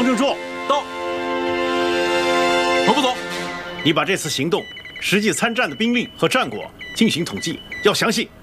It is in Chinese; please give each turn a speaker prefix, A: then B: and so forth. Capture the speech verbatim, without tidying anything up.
A: 王正柱
B: 到。何副总，
A: 你把这次行动实际参战的兵力和战果进行统计，要详细。